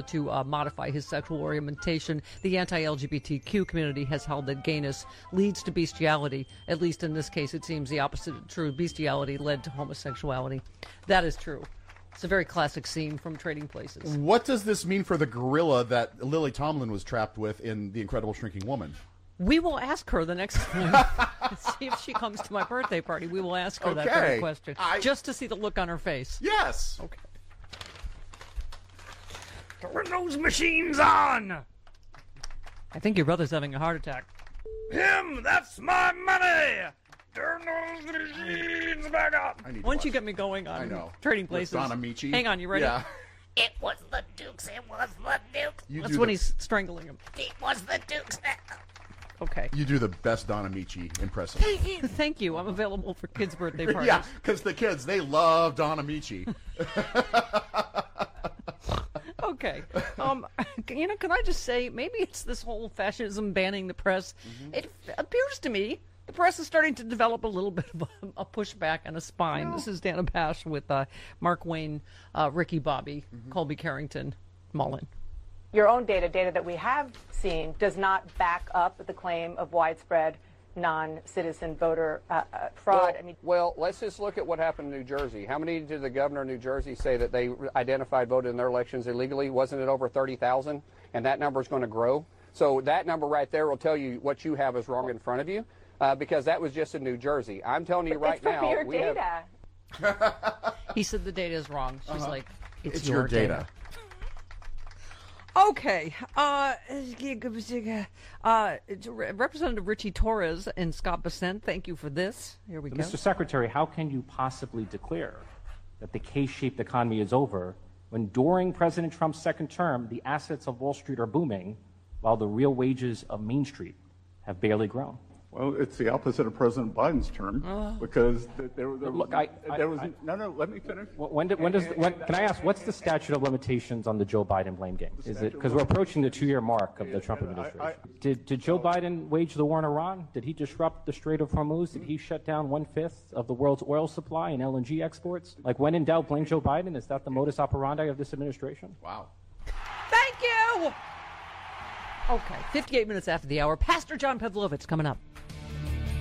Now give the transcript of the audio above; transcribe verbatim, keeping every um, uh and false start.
to uh, modify his sexual orientation. The anti-L G B T Q community has held that gayness leads to bestiality. At least in this case, it seems the opposite is true. Bestiality led to homosexuality. That is true. It's a very classic scene from Trading Places. What does this mean for the gorilla that Lily Tomlin was trapped with in The Incredible Shrinking Woman? We will ask her the next time. See if she comes to my birthday party. We will ask her Okay. that very question. I... Just to see the look on her face. Yes. Okay. Turn those machines on! I think your brother's having a heart attack. Him! That's my money! Turn those machines back up! I need Once to you get me going on I know. Trading With Places. Don Amici. Hang on, you ready? Yeah. It was the Dukes. It was the Dukes. You That's do when the, he's strangling him. It was the Dukes. Okay. You do the best Don Amici impression. Thank you. I'm available for kids' birthday parties. Yeah, because the kids, they love Don Amici. Okay. Um, you know, can I just say, maybe it's this whole fascism banning the press. Mm-hmm. It appears to me the press is starting to develop a little bit of a, a pushback and a spine. No. This is Dana Bash with uh, Mark Wayne, uh, Ricky Bobby, mm-hmm. Colby Carrington, Mullen. Your own data, data that we have seen, does not back up the claim of widespread non-citizen voter uh, uh, fraud. Well, I mean, well, let's just look at what happened in New Jersey. How many did the governor of New Jersey say that they identified voted in their elections illegally? Wasn't it over thirty thousand? And that number is going to grow. So that number right there will tell you what you have is wrong in front of you, uh, because that was just in New Jersey. I'm telling you but right it's from now. your we data. Have... He said the data is wrong. She's uh-huh. like, it's, it's your, your data. data. Okay. Uh, uh, Representative Richie Torres and Scott Bessent, thank you for this. Here we go. Mister Secretary, how can you possibly declare that the K-shaped economy is over when during President Trump's second term, the assets of Wall Street are booming while the real wages of Main Street have barely grown? Well, it's the opposite of President Biden's term uh, because there, there, there look, was, I, there I, was I, no, no. Let me finish. When, did, when does when, can I ask what's the statute of limitations on the Joe Biden blame game? Is it because we're approaching the two-year mark of the Trump administration? I, I, did did Joe Biden wage the war on Iran? Did he disrupt the Strait of Hormuz? Did he shut down one fifth of the world's oil supply and L N G exports? Like when in doubt, blame Joe Biden. Is that the modus operandi of this administration? Wow. Thank you. Okay, fifty-eight minutes after the hour, Pastor John Pavlovich coming up.